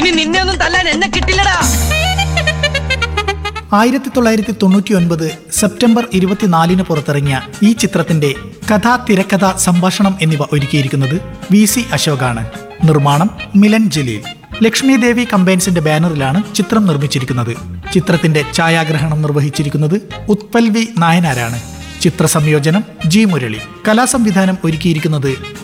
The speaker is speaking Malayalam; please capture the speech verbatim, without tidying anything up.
ഇനി നിന്നെ ഒന്നും തല്ലാൻ എന്നെ കിട്ടില്ലടാ. ആയിരത്തി തൊള്ളായിരത്തി തൊണ്ണൂറ്റി ഒൻപത് സെപ്റ്റംബർ ഇരുപത്തിനാലിന് പുറത്തിറങ്ങിയ ഈ ചിത്രത്തിന്റെ കഥ, തിരക്കഥ, സംഭാഷണം എന്നിവ ഒരുക്കിയിരിക്കുന്നത് വി സി അശോകാണ്. നിർമ്മാണം മിലൻ ജലീൽ. ലക്ഷ്മി ദേവി കമ്പൈൻസിന്റെ ബാനറിലാണ് ചിത്രം നിർമ്മിച്ചിരിക്കുന്നത്. ചിത്രത്തിന്റെ ഛായാഗ്രഹണം നിർവഹിച്ചിരിക്കുന്നത് ഉത്പൽ വി നായനാരാണ്. ചിത്ര സംയോജനം ജി മുരളി. കലാസംവിധാനം ഒരുക്കിയിരിക്കുന്നത്